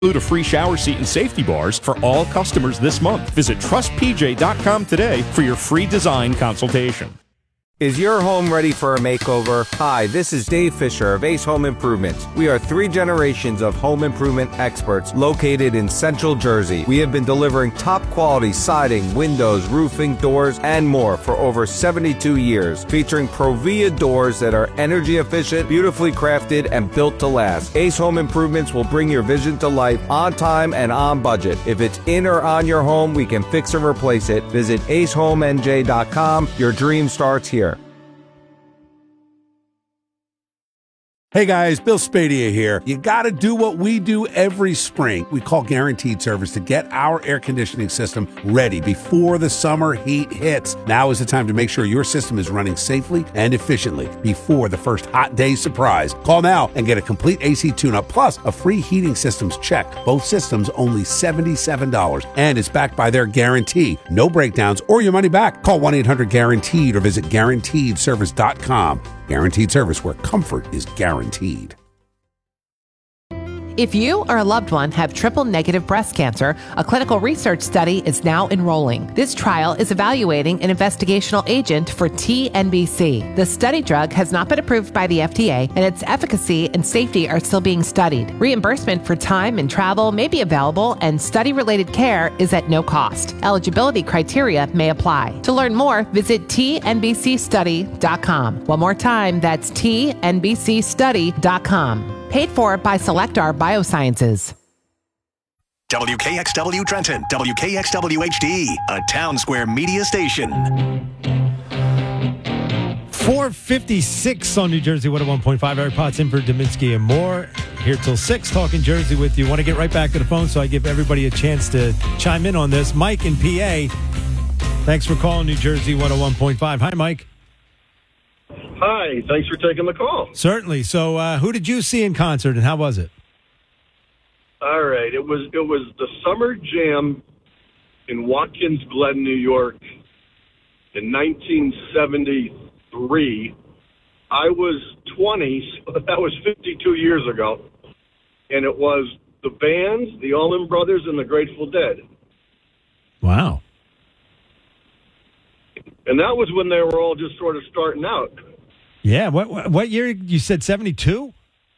Include a free shower seat and safety bars for all customers this month. Visit trustpj.com today for your free design consultation. Is your home ready for a makeover? Hi, this is Dave Fisher of Ace Home Improvements. We are 3 generations of home improvement experts located in Central Jersey. We have been delivering top quality siding, windows, roofing, doors, and more for over 72 years, featuring Provia doors that are energy efficient, beautifully crafted, and built to last. Ace Home Improvements will bring your vision to life on time and on budget. If it's in or on your home, we can fix or replace it. Visit acehomenj.com. Your dream starts here. Hey guys, Bill Spadia here. You gotta do what we do every spring. We call Guaranteed Service to get our air conditioning system ready before the summer heat hits. Now is the time to make sure your system is running safely and efficiently before the first hot day surprise. Call now and get a complete AC tune-up plus a free heating systems check. Both systems only $77 and it's backed by their guarantee. No breakdowns or your money back. Call 1-800-GUARANTEED or visit GuaranteedService.com. Guaranteed Service, where comfort is guaranteed. If you or a loved one have triple-negative breast cancer, a clinical research study is now enrolling. This trial is evaluating an investigational agent for TNBC. The study drug has not been approved by the FDA, and its efficacy and safety are still being studied. Reimbursement for time and travel may be available, and study-related care is at no cost. Eligibility criteria may apply. To learn more, visit tnbcstudy.com. One more time, that's tnbcstudy.com. Paid for by Selectar Biosciences. WKXW Trenton, WKXW HD, a Town Square media station. 4:56 on New Jersey 101.5. Eric Potts in for Dominski and more. Here till 6, talking Jersey with you. Want to get right back to the phone, so I give everybody a chance to chime in on this. Mike in PA, thanks for calling New Jersey 101.5. Hi, Mike. Hi, thanks for taking the call. Certainly. So who did you see in concert, and how was it? All right, it was the Summer Jam in Watkins Glen, New York in 1973. I was 20, so that was 52 years ago, and it was the bands, the Allman Brothers, and the Grateful Dead. Wow. And that was when they were all just sort of starting out. Yeah, what year? You said 72?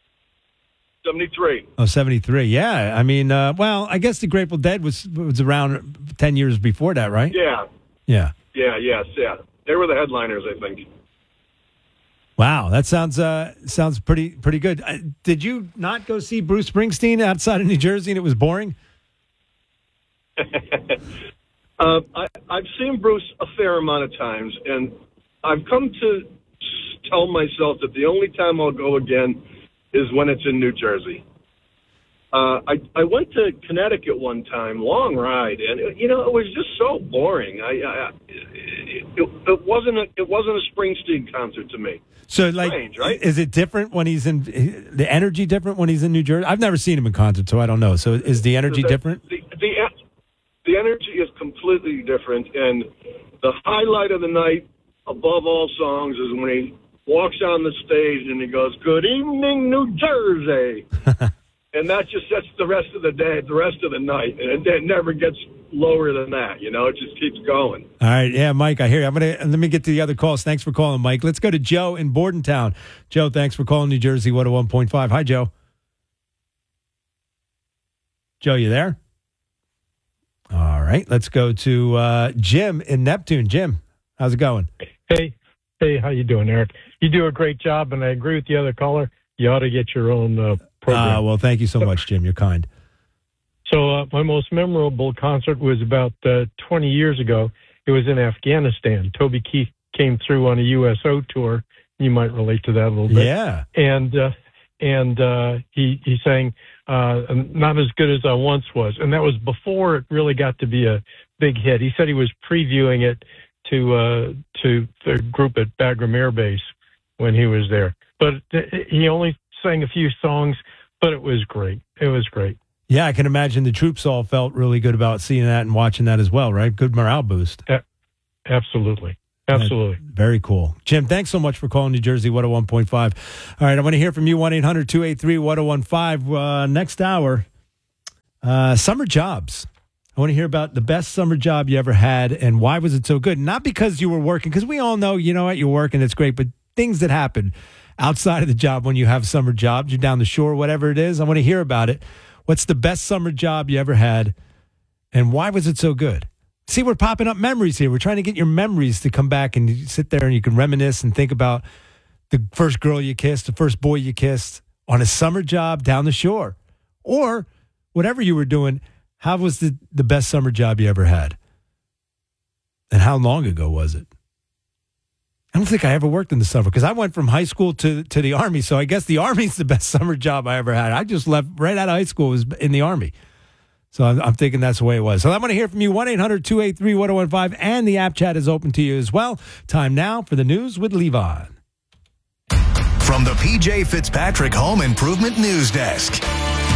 73. Oh, 73. Yeah, I mean, well, I guess the Grateful Dead was around 10 years before that, right? Yeah. Yeah. Yeah, yes, yeah. They were the headliners, I think. Wow, that sounds pretty good. Did you not go see Bruce Springsteen outside of New Jersey and it was boring? I've seen Bruce a fair amount of times, and I've come to tell myself that the only time I'll go again is when it's in New Jersey. I went to Connecticut one time, long ride, and it was just so boring. It wasn't a Springsteen concert to me. So, like, strange, right? Is it different when he's in the energy different when he's in New Jersey? I've never seen him in concert, so I don't know. So, is the energy different? The energy is completely different, and the highlight of the night, above all songs, is when he walks on the stage and he goes, "Good evening, New Jersey," and that just sets the rest of the day, the rest of the night, and it never gets lower than that. It just keeps going. All right, yeah, Mike, I hear you. Let me get to the other calls. Thanks for calling, Mike. Let's go to Joe in Bordentown. Joe, thanks for calling New Jersey 101.5. Hi, Joe. Joe, you there? All right, let's go to Jim in Neptune. Jim, how's it going? Hey, how you doing, Eric? You do a great job, and I agree with the other caller. You ought to get your own program. Well, thank you so much, Jim. You're kind. So my most memorable concert was about 20 years ago. It was in Afghanistan. Toby Keith came through on a USO tour. You might relate to that a little bit. Yeah. And he sang Not As Good As I Once Was. And that was before it really got to be a big hit. He said he was previewing it to the group at Bagram Air Base when he was there. But he only sang a few songs, but it was great. It was great. Yeah, I can imagine the troops all felt really good about seeing that and watching that as well, right? Good morale boost. Absolutely. Absolutely. Very cool. Jim, thanks so much for calling New Jersey 101.5. All right, I want to hear from you, 1-800-283-1015. Next hour, Summer jobs. I want to hear about the best summer job you ever had and why was it so good? Not because you were working, because we all know, you know what, you're working, it's great, but things that happen outside of the job when you have summer jobs, you're down the shore, whatever it is. I want to hear about it. What's the best summer job you ever had and why was it so good? See, we're popping up memories here. We're trying to get your memories to come back and you sit there and you can reminisce and think about the first girl you kissed, the first boy you kissed on a summer job down the shore. Or whatever you were doing, how was the best summer job you ever had? And how long ago was it? I don't think I ever worked in the summer because I went from high school to the Army, so I guess the Army's the best summer job I ever had. I just left right out of high school, was in the Army. So I'm thinking that's the way it was. So I want to hear from you, 1-800-283-1015, and the app chat is open to you as well. Time now for the news with Levon. From the PJ Fitzpatrick Home Improvement News Desk.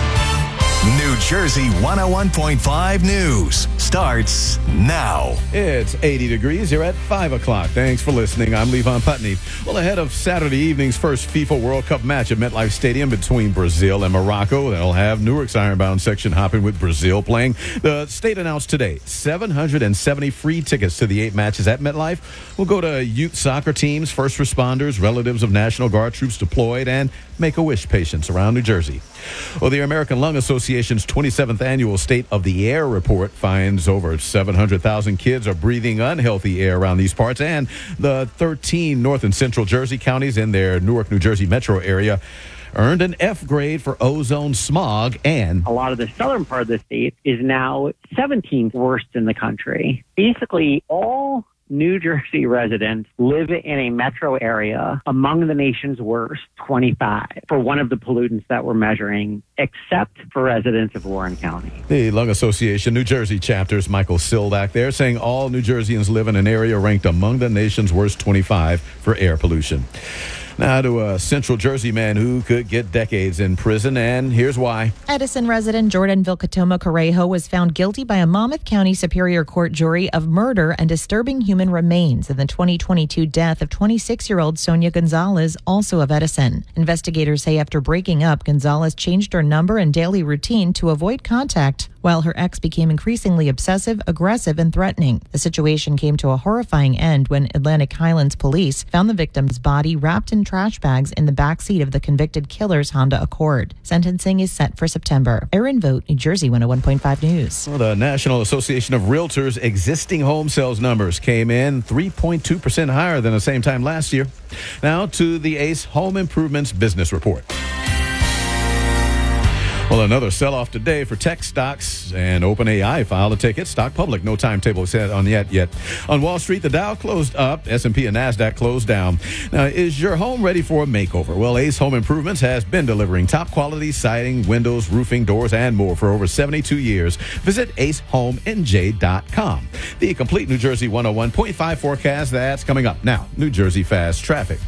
New Jersey 101.5 News starts now. It's 80 degrees here at 5 o'clock. Thanks for listening. I'm Levon Putney. Well, ahead of Saturday evening's first FIFA World Cup match at MetLife Stadium between Brazil and Morocco, they'll have Newark's Ironbound section hopping with Brazil playing. The state announced today 770 free tickets to the 8 matches at MetLife will go to youth soccer teams, first responders, relatives of National Guard troops deployed, and Make-A-Wish patients around New Jersey. Well, the American Lung Association's 27th annual State of the Air report finds over 700,000 kids are breathing unhealthy air around these parts, and the 13 North and Central Jersey counties in their Newark, New Jersey metro area earned an F grade for ozone smog, and a lot of the southern part of the state is now 17th worst in the country. Basically, all New Jersey residents live in a metro area among the nation's worst, 25, for one of the pollutants that we're measuring, except for residents of Warren County. The Lung Association New Jersey chapter's Michael Sildak there saying all New Jerseyans live in an area ranked among the nation's worst 25 for air pollution. Now to a Central Jersey man who could get decades in prison, and here's why. Edison resident Jordan Vilcatoma Correjo was found guilty by a Monmouth County Superior Court jury of murder and disturbing human remains in the 2022 death of 26-year-old Sonia Gonzalez, also of Edison. Investigators say after breaking up, Gonzalez changed her number and daily routine to avoid contact, while her ex became increasingly obsessive, aggressive, and threatening. The situation came to a horrifying end when Atlantic Highlands police found the victim's body wrapped in trash bags in the backseat of the convicted killer's Honda Accord. Sentencing is set for September. Aaron Vogt, New Jersey 101.5 News. Well, the National Association of Realtors existing home sales numbers came in 3.2% higher than the same time last year. Now to the ACE Home Improvements Business Report. Well, another sell-off today for tech stocks, and OpenAI filed a ticket. Stock public, no timetable set on yet. On Wall Street, the Dow closed up. S&P and NASDAQ closed down. Now, is your home ready for a makeover? Well, Ace Home Improvements has been delivering top-quality siding, windows, roofing, doors, and more for over 72 years. Visit acehomemj.com. The complete New Jersey 101.5 forecast, that's coming up. Now, New Jersey Fast Traffic.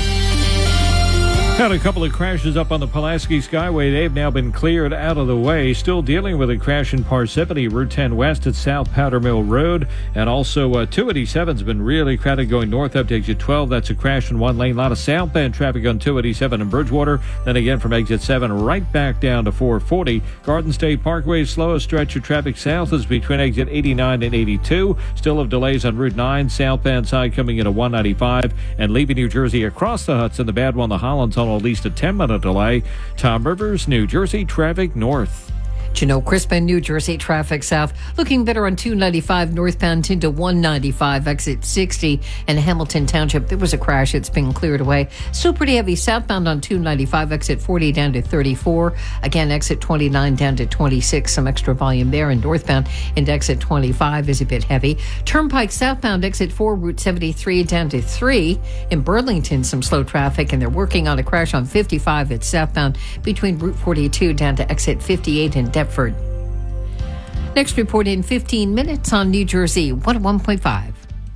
Had a couple of crashes up on the Pulaski Skyway. They've now been cleared out of the way. Still dealing with a crash in Parsippany, Route 10 West at South Powder Mill Road. And also 287's been really crowded going north up to exit 12. That's a crash in one lane. A lot of southbound traffic on 287 in Bridgewater. Then again from exit 7 right back down to 440. Garden State Parkway's slowest stretch of traffic south is between exit 89 and 82. Still have delays on Route 9. Southbound side coming into 195 and leaving New Jersey across the Hudson. The bad one, the Hollands on at least a 10-minute delay. Tom Rivers, New Jersey traffic north. Janelle Crispin, New Jersey traffic south. Looking better on 295 northbound into 195, exit 60. And Hamilton Township, there was a crash. It's been cleared away. Still pretty heavy southbound on 295, exit 40 down to 34. Again, exit 29 down to 26. Some extra volume there. And northbound into exit 25 is a bit heavy. Turnpike southbound, exit 4, Route 73 down to 3. In Burlington, some slow traffic. And they're working on a crash on 55. It's southbound between Route 42 down to exit 58 in Deptford. Next report in 15 minutes on New Jersey 101.5.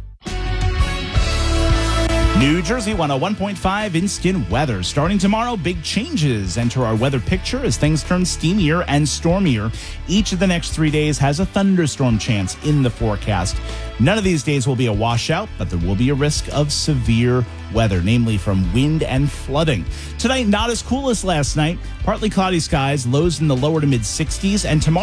New Jersey 101.5 instant weather. Starting tomorrow, big changes enter our weather picture as things turn steamier and stormier. Each of the next 3 days has a thunderstorm chance in the forecast. None of these days will be a washout, but there will be a risk of severe weather, namely from wind and flooding. Tonight, not as cool as last night. Partly cloudy skies, lows in the lower to mid 60s, and tomorrow